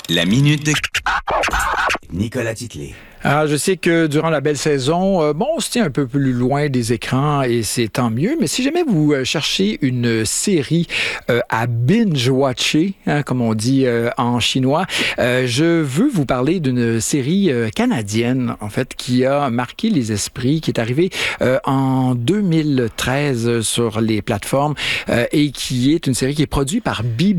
La minute de Nicolas Titley. Alors, je sais que durant la belle saison, on se tient un peu plus loin des écrans et c'est tant mieux. Mais si jamais vous cherchez une série à binge-watcher, comme on dit en chinois, je veux vous parler d'une série canadienne, en fait, qui a marqué les esprits, qui est arrivée en 2013 sur les plateformes et qui est une série qui est produite par BBC.